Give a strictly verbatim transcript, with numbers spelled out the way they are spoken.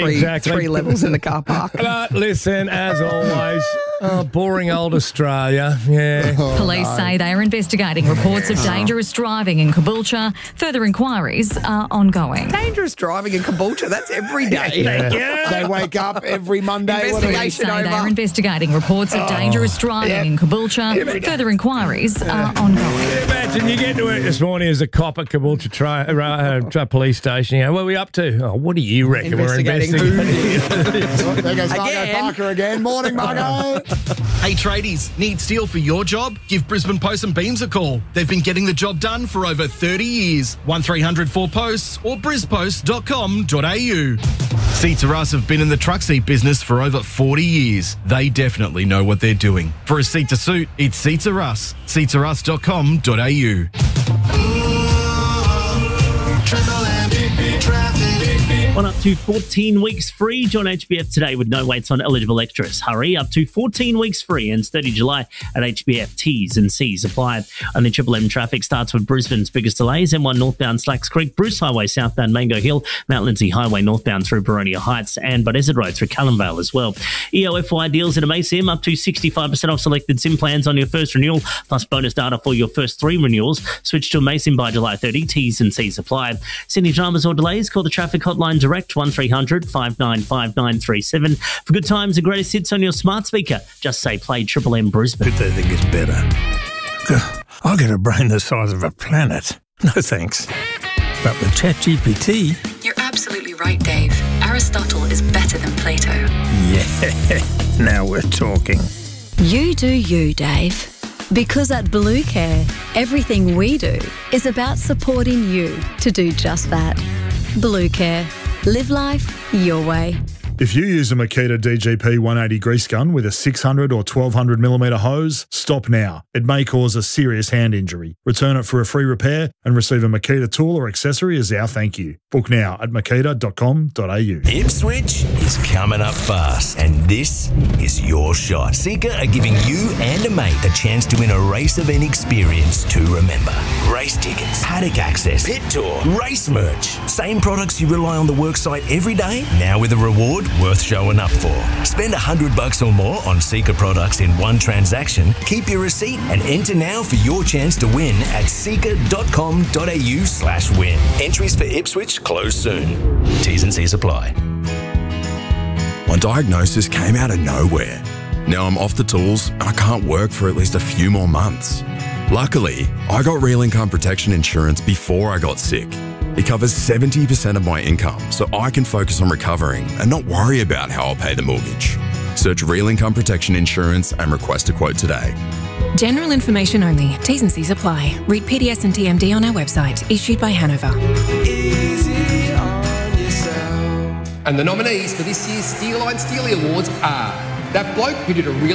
three, Exactly. three levels in the car park. But listen, as always, oh, boring old Australia. Yeah. Police say they are investigating reports of dangerous driving in Caboolture. Further inquiries are ongoing. Dangerous driving in Caboolture, that's every day. Yeah. They wake up every Monday. What do we- Police Investigation say they over. are investigating reports of dangerous driving yeah. in Caboolture. Further inquiries are ongoing. Imagine you get to work this morning as a cop at Caboolture tri- uh, uh, police station. You know, what are we up to? Oh, what do you reckon Investigating we're who? investigating? There goes Margot Again. Parker again. Morning, Margot. Hey tradies, need steel for your job? Give Brisbane Posts and Beams a call. They've been getting the job done for over thirty years. one three hundred four posts or brispost dot com dot a u. Seats R Us have been in the truck seat business for over forty years. They definitely know what they're doing. For a seat to suit, it's Seats R Us. seats r us dot com dot a u. On up to fourteen weeks free. Join H B F today with no waits on eligible extras. Hurry, up to fourteen weeks free. Ends thirty July at H B F. T's and C's apply. Only Triple M traffic starts with Brisbane's biggest delays. M one northbound Slacks Creek, Bruce Highway southbound Mango Hill, Mount Lindsay Highway northbound through Boronia Heights, and Buddesert Road through Callumvale as well. E O F Y deals at Amasim up to sixty-five percent off selected SIM plans on your first renewal, plus bonus data for your first three renewals. Switch to Amasim by July thirtieth. T's and C's apply. Sydney dramas or delays? Call the traffic hotline direct one three hundred five nine five nine three seven. For good times and greatest hits on your smart speaker, just say play Triple M Brisbane. They think it's better. I'll get a brain the size of a planet. No thanks. But with ChatGPT, You're absolutely right, Dave. Aristotle is better than Plato. yeah, now we're talking. You do you, Dave. Because at Blue Care, everything we do is about supporting you to do just that. Blue Care. Live life your way. If you use a Makita D G P one eighty grease gun with a six hundred or twelve hundred millimetre hose, stop now. It may cause a serious hand injury. Return it for a free repair and receive a Makita tool or accessory as our thank you. Book now at makita dot com dot a u. Ipswich is coming up fast, and this is your shot. Seeker are giving you and a mate the chance to win a race event experience to remember. Race tickets, paddock access, pit tour, race merch. Same products you rely on the worksite every day, now with a reward worth showing up for. Spend a hundred bucks or more on Seeker products in one transaction. Keep your receipt and enter now for your chance to win at seeker dot com dot a u slash win. Entries for Ipswich close soon. T's and C's apply. My diagnosis came out of nowhere. Now I'm off the tools and I can't work for at least a few more months. Luckily, I got Real Income Protection Insurance before I got sick. It covers seventy percent of my income, so I can focus on recovering and not worry about how I'll pay the mortgage. Search Real Income Protection Insurance and request a quote today. General information only. T's and C's apply. Read P D S and T M D on our website. Issued by Hanover. Easy on yourself. And the nominees for this year's Steeline Steely Awards are that bloke who did a really